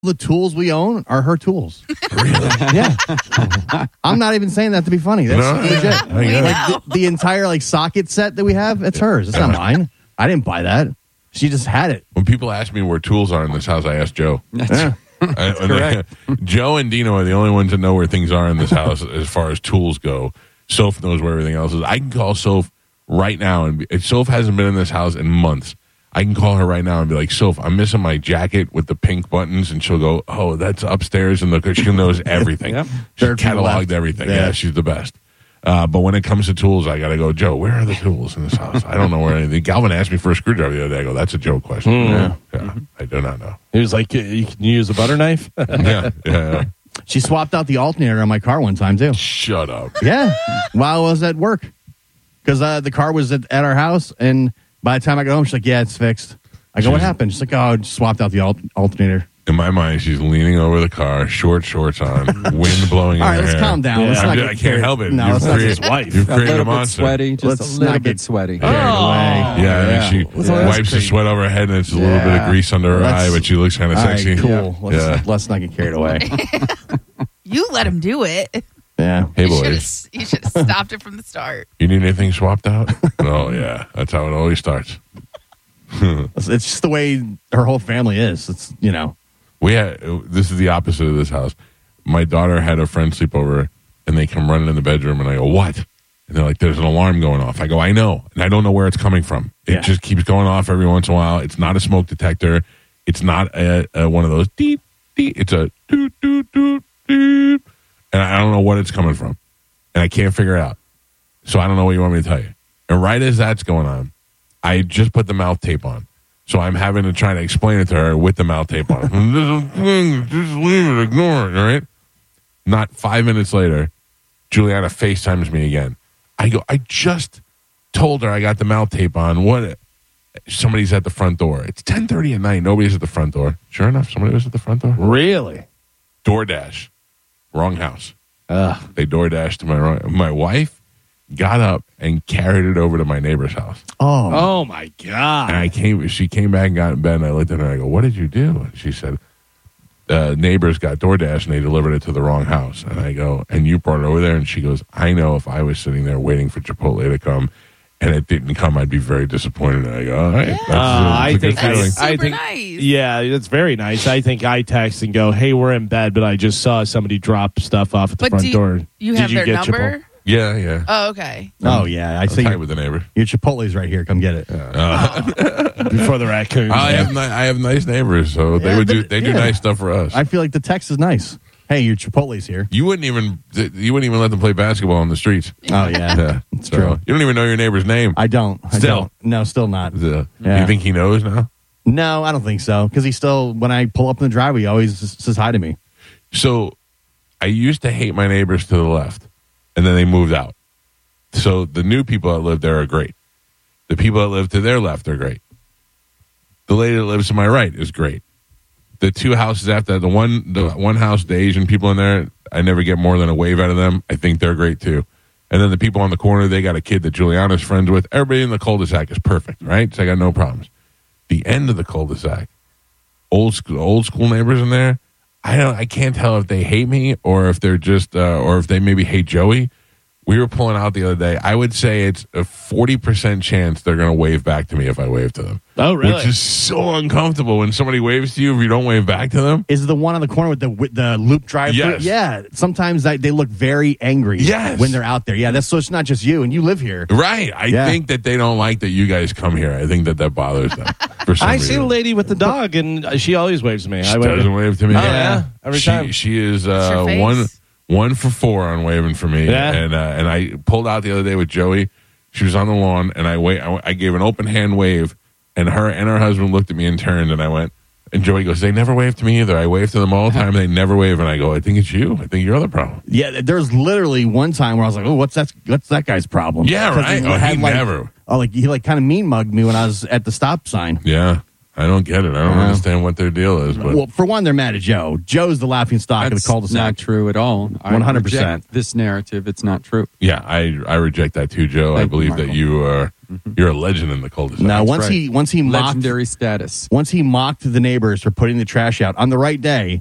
the tools we own are her tools. Really? Yeah. I'm not even saying that to be funny. That's legit. Like the entire socket set that we have, it's hers. It's not mine. I didn't buy that. She just had it. When people ask me where tools are in this house, I ask Joe. Yeah. That's correct. Joe and Dino are the only ones that know where things are in this house as far as tools go. Soph knows where everything else is. I can call Soph right now, and if Soph hasn't been in this house in months, I can call her right now and be like, Soph, I'm missing my jacket with the pink buttons, and she'll go, oh, that's upstairs, and she knows everything. Yep. She cataloged everything. Yeah, she's the best. But when it comes to tools, I got to go, Joe, where are the tools in this house? I don't know where anything. Galvin asked me for a screwdriver the other day. I go, that's a Joe question. Yeah, I do not know. He was like, you can use a butter knife? Yeah. She swapped out the alternator on my car one time, too. Shut up. Yeah. While I was at work. Because the car was at our house, and by the time I got home, she's like, yeah, it's fixed. I go, what happened? She's like, oh, I just swapped out the alternator. In my mind, she's leaning over the car, short shorts on, wind blowing in her hair. All right, let's calm down. Yeah. I can't help it. No, You've let's created, not wife. You've A created a little bit monster. sweaty, just Let's a little not bit get sweaty. carried away. Yeah, she wipes the sweat over her head, and it's a little bit of grease under her eye, but she looks kind of All right, sexy. cool. Yeah. Let's not get carried away. You let him do it. Yeah. Hey, You boys. should have stopped it from the start. You need anything swapped out? Oh, yeah. That's how it always starts. It's just the way her whole family is. It's, This is the opposite of this house. My daughter had a friend sleep over, and they come running in the bedroom, and I go, what? And they're like, there's an alarm going off. I go, I know, and I don't know where it's coming from. It just keeps going off every once in a while. It's not a smoke detector. It's not one of those deep, deep. It's a doot, doot, doot, doot. And I don't know what it's coming from, and I can't figure it out. So I don't know what you want me to tell you. And right as that's going on, I just put the mouth tape on. So I'm having to try to explain it to her with the mouth tape on. Just leave it, ignore it, all right? Not 5 minutes later, Juliana FaceTimes me again. I go, I just told her I got the mouth tape on. What? Somebody's at the front door. It's 10:30 at night. Nobody's at the front door. Sure enough, somebody was at the front door. Really? DoorDash. Wrong house. Ugh. They DoorDashed to my wife. Got up and carried it over to my neighbor's house. Oh my God. And she came back and got in bed, and I looked at her and I go, what did you do? And she said, neighbors got DoorDash and they delivered it to the wrong house. And I go, and you brought it over there? And she goes, I know if I was sitting there waiting for Chipotle to come and it didn't come, I'd be very disappointed. And I go, all right. I think Super nice. Yeah, it's very nice. I think I text and go, hey, we're in bed, but I just saw somebody drop stuff off at the front door. You Did have their get number? Chipotle? Yeah. Oh, okay. Oh, yeah. I I'm see tight with the neighbor. your Chipotle's right here. Come get it. Before the raccoons. I have nice neighbors, so they do nice stuff for us. I feel like the text is nice. Hey, your Chipotle's here. You wouldn't even let them play basketball on the streets. Oh, yeah. It's So, true. You don't even know your neighbor's name. I don't. Still? No, still not. Do Yeah. you think he knows now? No, I don't think so. Because he still, when I pull up in the driveway, he always says hi to me. So I used to hate my neighbors to the left, and then they moved out. So the new people that live there are great. The people that live to their left are great. The lady that lives to my right is great. The two houses after that, the one house, the Asian people in there, I never get more than a wave out of them. I think they're great too. And then the people on the corner, they got a kid that Juliana's friends with. Everybody in the cul-de-sac is perfect, right? So I got no problems. The end of the cul-de-sac, old school neighbors in there. I can't tell if they hate me or if they're just or if they maybe hate Joey. We were pulling out the other day. I would say it's a 40% chance they're going to wave back to me if I wave to them. Oh, really? Which is so uncomfortable when somebody waves to you if you don't wave back to them. Is the one on the corner with the loop drive? Yes. Yeah. Sometimes they look very angry when they're out there. Yeah, so it's not just you, and you live here. Right. I think that they don't like that you guys come here. I think that bothers them. For some I reason. see the lady with the dog, and she always waves to me. She doesn't wave to me. Oh, yeah. Every time. She is Your face? one for 4 on waving for me. Yeah. And I pulled out the other day with Joey. She was on the lawn, and I gave an open hand wave, and her husband looked at me and turned, and I went, and Joey goes, they never wave to me either. I wave to them all the time. They never wave. And I go, I think it's you. I think you're the problem. Yeah, there's literally one time where I was like, oh, what's that guy's problem? Yeah, right. He never. He kind of mean mugged me when I was at the stop sign. Yeah. I don't get it. I don't understand what their deal is. But Well, for one, they're mad at Joe. Joe's the laughing stock of the That's cul-de-sac. not true at all. 100%. This narrative, it's not true. yeah, I reject that too, Joe. I Thank you, believe that Michael. you are You're a legend in the cul-de-sac. Now, once right. he mocked Legendary status. once he mocked the neighbors for putting the trash out on the right day,